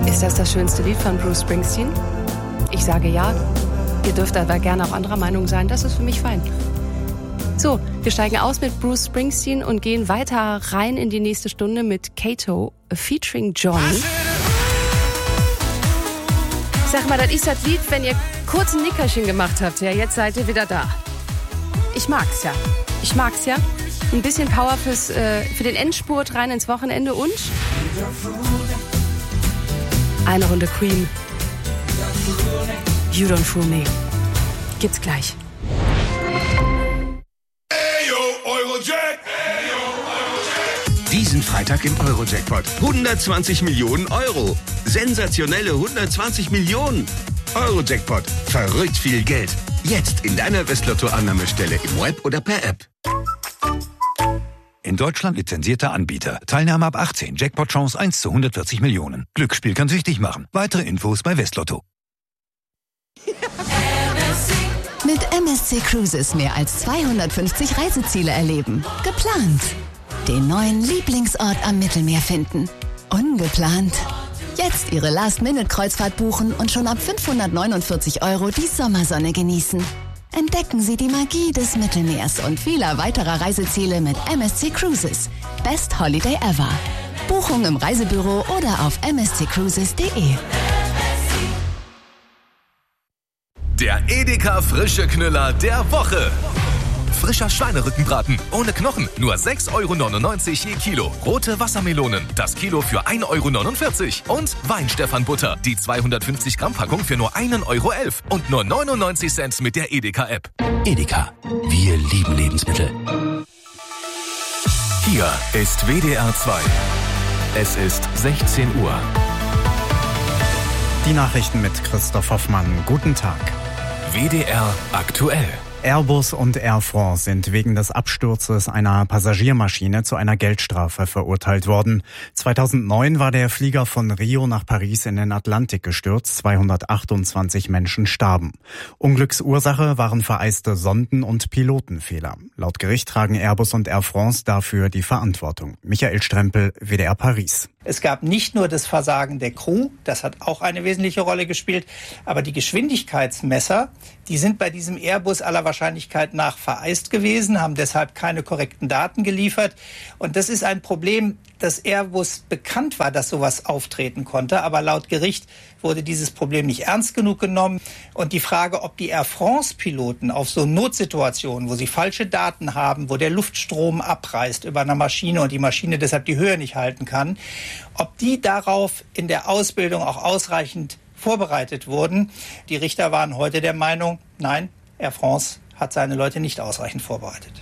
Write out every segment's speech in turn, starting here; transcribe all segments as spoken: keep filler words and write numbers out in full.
Ist das das schönste Lied von Bruce Springsteen? Ich sage ja. Ihr dürft aber gerne auch anderer Meinung sein. Das ist für mich fein. So, wir steigen aus mit Bruce Springsteen und gehen weiter rein in die nächste Stunde mit Kato featuring Johnny. Sag mal, das ist das Lied, wenn ihr kurz ein Nickerchen gemacht habt. Ja, jetzt seid ihr wieder da. Ich mag's ja. Ich mag's ja. Ein bisschen Power fürs, äh, für den Endspurt rein ins Wochenende und eine Runde Queen. You Don't Fool Me. Gibt's gleich. Diesen Freitag im Euro-Jackpot. hundertzwanzig Millionen Euro. Sensationelle hundertzwanzig Millionen. Euro-Jackpot. Verrückt viel Geld. Jetzt in deiner Westlotto-Annahmestelle im Web oder per App. In Deutschland lizenzierter Anbieter. Teilnahme ab achtzehn. Jackpot-Chance eins zu hundertvierzig Millionen. Glücksspiel kann süchtig machen. Weitere Infos bei Westlotto. Mit M S C Cruises mehr als zweihundertfünfzig Reiseziele erleben. Geplant. Den neuen Lieblingsort am Mittelmeer finden. Ungeplant. Jetzt Ihre Last-Minute-Kreuzfahrt buchen und schon ab fünfhundertneunundvierzig Euro die Sommersonne genießen. Entdecken Sie die Magie des Mittelmeers und vieler weiterer Reiseziele mit M S C Cruises. Best Holiday ever. Buchung im Reisebüro oder auf m s c cruises punkt d e. Der Edeka frische Knüller der Woche. Frischer Schweinerückenbraten ohne Knochen, nur sechs Euro neunundneunzig je Kilo. Rote Wassermelonen, das Kilo für ein Euro neunundvierzig. Und Weinstefan-Butter, die zweihundertfünfzig Gramm Packung für nur ein Euro elf. Und nur neunundneunzig Cent mit der Edeka-App. Edeka, wir lieben Lebensmittel. Hier ist W D R zwei. Es ist sechzehn Uhr. Die Nachrichten mit Christoph Hoffmann. Guten Tag. W D R aktuell. Airbus und Air France sind wegen des Absturzes einer Passagiermaschine zu einer Geldstrafe verurteilt worden. zweitausendneun war der Flieger von Rio nach Paris in den Atlantik gestürzt. zweihundertachtundzwanzig Menschen starben. Unglücksursache waren vereiste Sonden und Pilotenfehler. Laut Gericht tragen Airbus und Air France dafür die Verantwortung. Michael Strempel, W D R Paris. Es gab nicht nur das Versagen der Crew, das hat auch eine wesentliche Rolle gespielt, aber die Geschwindigkeitsmesser, die sind bei diesem Airbus aller Wahrscheinlichkeit nach vereist gewesen, haben deshalb keine korrekten Daten geliefert. Und das ist ein Problem, dass Airbus bekannt war, dass sowas auftreten konnte, aber laut Gericht wurde dieses Problem nicht ernst genug genommen. Und die Frage, ob die Air France-Piloten auf so Notsituationen, wo sie falsche Daten haben, wo der Luftstrom abreißt über einer Maschine und die Maschine deshalb die Höhe nicht halten kann, ob die darauf in der Ausbildung auch ausreichend vorbereitet wurden. Die Richter waren heute der Meinung, nein, Air France hat seine Leute nicht ausreichend vorbereitet.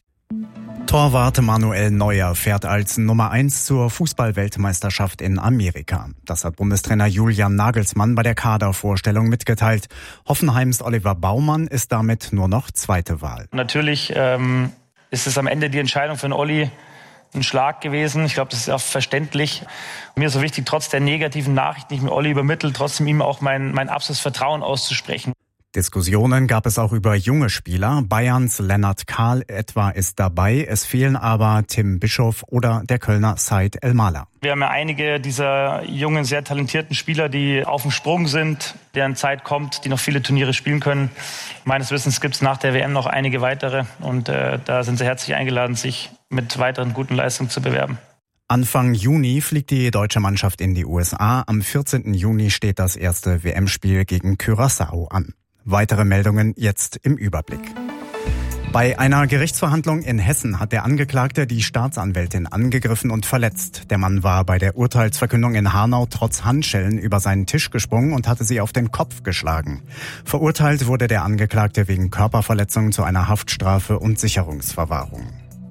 Torwart Manuel Neuer fährt als Nummer eins zur Fußball-Weltmeisterschaft in Amerika. Das hat Bundestrainer Julian Nagelsmann bei der Kadervorstellung mitgeteilt. Hoffenheims Oliver Baumann ist damit nur noch zweite Wahl. Natürlich ähm, ist es am Ende die Entscheidung für den Olli ein Schlag gewesen. Ich glaube, das ist auch verständlich. Mir ist so wichtig, trotz der negativen Nachrichten, die ich mir Olli übermittelt, trotzdem ihm auch mein, mein absolutes Vertrauen auszusprechen. Diskussionen gab es auch über junge Spieler. Bayerns Lennart Kahl etwa ist dabei. Es fehlen aber Tim Bischoff oder der Kölner Said Elmalah. Wir haben ja einige dieser jungen, sehr talentierten Spieler, die auf dem Sprung sind, deren Zeit kommt, die noch viele Turniere spielen können. Meines Wissens gibt es nach der W M noch einige weitere. Und äh, da sind sie herzlich eingeladen, sich mit weiteren guten Leistungen zu bewerben. Anfang Juni fliegt die deutsche Mannschaft in die U S A. Am vierzehnten Juni steht das erste W M-Spiel gegen Curaçao an. Weitere Meldungen jetzt im Überblick. Bei einer Gerichtsverhandlung in Hessen hat der Angeklagte die Staatsanwältin angegriffen und verletzt. Der Mann war bei der Urteilsverkündung in Hanau trotz Handschellen über seinen Tisch gesprungen und hatte sie auf den Kopf geschlagen. Verurteilt wurde der Angeklagte wegen Körperverletzung zu einer Haftstrafe und Sicherungsverwahrung.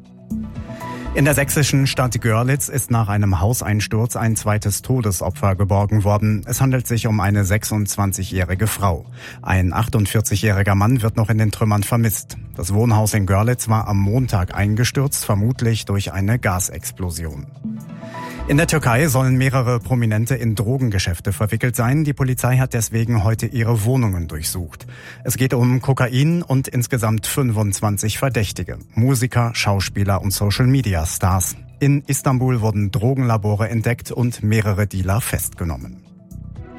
In der sächsischen Stadt Görlitz ist nach einem Hauseinsturz ein zweites Todesopfer geborgen worden. Es handelt sich um eine sechsundzwanzigjährige Frau. Ein achtundvierzigjähriger Mann wird noch in den Trümmern vermisst. Das Wohnhaus in Görlitz war am Montag eingestürzt, vermutlich durch eine Gasexplosion. In der Türkei sollen mehrere Prominente in Drogengeschäfte verwickelt sein. Die Polizei hat deswegen heute ihre Wohnungen durchsucht. Es geht um Kokain und insgesamt fünfundzwanzig Verdächtige. Musiker, Schauspieler und Social-Media-Stars. In Istanbul wurden Drogenlabore entdeckt und mehrere Dealer festgenommen.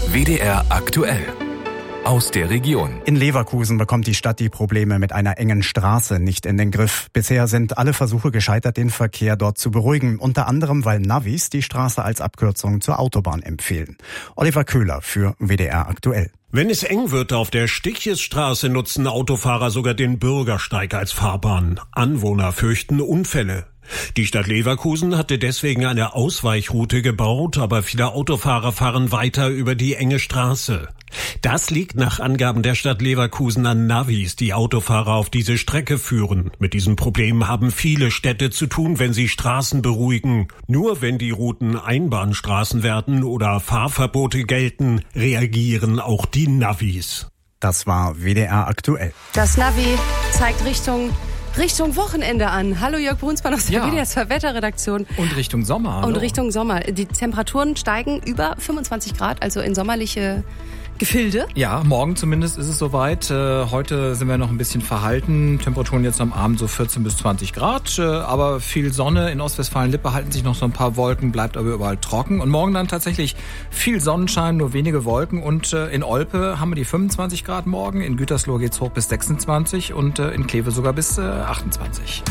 W D R aktuell. Aus der Region. In Leverkusen bekommt die Stadt die Probleme mit einer engen Straße nicht in den Griff. Bisher sind alle Versuche gescheitert, den Verkehr dort zu beruhigen. Unter anderem, weil Navis die Straße als Abkürzung zur Autobahn empfehlen. Oliver Köhler für W D R aktuell. Wenn es eng wird auf der Stichjesstraße, nutzen Autofahrer sogar den Bürgersteig als Fahrbahn. Anwohner fürchten Unfälle. Die Stadt Leverkusen hatte deswegen eine Ausweichroute gebaut, aber viele Autofahrer fahren weiter über die enge Straße. Das liegt nach Angaben der Stadt Leverkusen an Navis, die Autofahrer auf diese Strecke führen. Mit diesem Problem haben viele Städte zu tun, wenn sie Straßen beruhigen. Nur wenn die Routen Einbahnstraßen werden oder Fahrverbote gelten, reagieren auch die Navis. Das war W D R aktuell. Das Navi zeigt Richtung Richtung Wochenende an. Hallo Jörg Brunsmann aus der Ja. W D R zwei Wetterredaktion. Und Richtung Sommer. Hallo. Und Richtung Sommer. Die Temperaturen steigen über fünfundzwanzig Grad, also in sommerliche Gefilde. Ja, morgen zumindest ist es soweit. Äh, heute sind wir noch ein bisschen verhalten. Temperaturen jetzt am Abend so vierzehn bis zwanzig Grad. Äh, aber viel Sonne. In Ostwestfalen-Lippe halten sich noch so ein paar Wolken, bleibt aber überall trocken. Und morgen dann tatsächlich viel Sonnenschein, nur wenige Wolken. Und äh, in Olpe haben wir die fünfundzwanzig Grad morgen. In Gütersloh geht's hoch bis sechsundzwanzig und äh, in Kleve sogar bis äh, achtundzwanzig.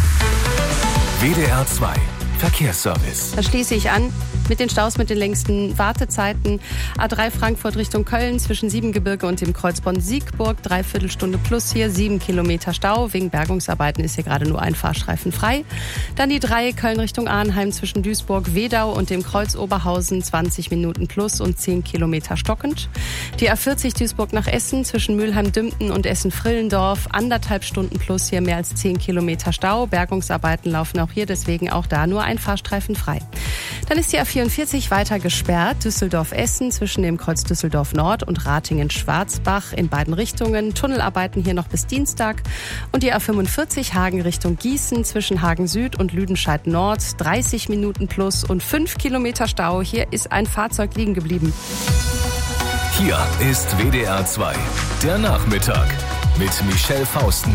W D R zwei Verkehrsservice. Da schließe ich an mit den Staus mit den längsten Wartezeiten. A drei Frankfurt Richtung Köln zwischen Siebengebirge und dem Kreuz Bonn-Siegburg. Dreiviertelstunde plus hier, sieben Kilometer Stau. Wegen Bergungsarbeiten ist hier gerade nur ein Fahrstreifen frei. Dann die drei Köln Richtung Arnheim zwischen Duisburg-Wedau und dem Kreuz Oberhausen. zwanzig Minuten plus und zehn Kilometer stockend. Die A vierzig Duisburg nach Essen zwischen Mülheim-Dümpten und Essen-Frillendorf. Anderthalb Stunden plus hier, mehr als zehn Kilometer Stau. Bergungsarbeiten laufen auch hier, deswegen auch da nur ein Fahrstreifen frei. Dann ist die A vierundvierzig weiter gesperrt. Düsseldorf-Essen zwischen dem Kreuz Düsseldorf-Nord und Ratingen-Schwarzbach in beiden Richtungen. Tunnelarbeiten hier noch bis Dienstag. Und die A fünfundvierzig Hagen Richtung Gießen zwischen Hagen Süd und Lüdenscheid-Nord. dreißig Minuten plus und fünf Kilometer Stau. Hier ist ein Fahrzeug liegen geblieben. Hier ist W D R zwei, der Nachmittag mit Michelle Fausten.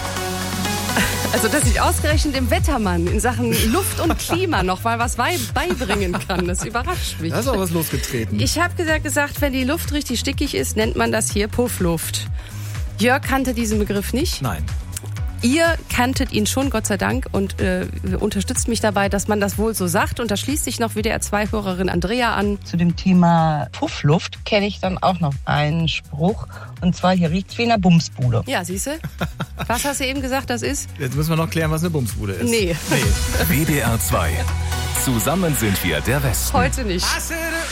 Also, dass ich ausgerechnet dem Wettermann in Sachen Luft und Klima noch mal was beibringen kann, das überrascht mich. Da ist auch was losgetreten. Ich habe gesagt, gesagt, wenn die Luft richtig stickig ist, nennt man das hier Puffluft. Jörg kannte diesen Begriff nicht. Nein. Ihr kanntet ihn schon, Gott sei Dank, und äh, unterstützt mich dabei, dass man das wohl so sagt. Und da schließt sich noch W D R zwei Hörerin Andrea an. Zu dem Thema Puffluft kenne ich dann auch noch einen Spruch. Und zwar, hier riecht's wie in einer Bumsbude. Ja, siehste? Was hast du eben gesagt, das ist? Jetzt müssen wir noch klären, was eine Bumsbude ist. Nee. nee. W D R zwei. Zusammen sind wir der Westen. Heute nicht.